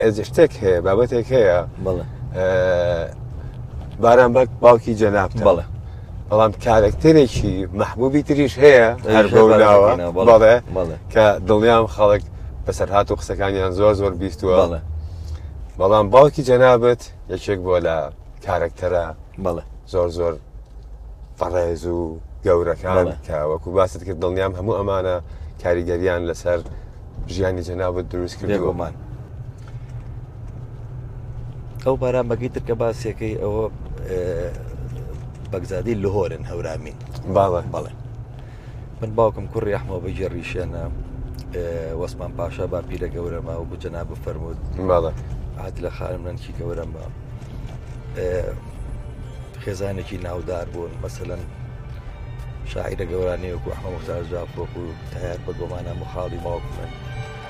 شتێک هەیە بابەتێک هەیە بەڵێ بارانبەر باوکی جەنابتە بەڵێ بەڵام کارکتەرێکی محبوبی تریش هەیە هەر بەولاوە بەڵێ کە دڵنیام خەڵک بەسەرهات و قسەکانیان زۆر بیستووە بەڵام باوکی جەنابەت یەکێک بۆ لە کارکتەرە زۆر بەڕێز و گەورەکان کە وەکو باست کرد دڵنیام هەموو ئەمانە کاریگەریان لەسەر ژیانی جەنابەت دروست کردومان. ئەو بارانبەکەی ترکە باسیەکەی ئەوە بەگزادی لهۆرن هەورامین بەڵێ من باوکم کوڕی ئەحمە بەجێڕیشێنە وەسمان پاشا با پیرە گەورەمە و جەناب فەرموود عادلە خانم نەنکی گەورەمە خێزانێکی ناودار بوون مەسەلەن شاعیرە گەورانی وەکو ئەحمە موختار زاپۆک و تایار بە گۆمانە مخاڵی ماوەک من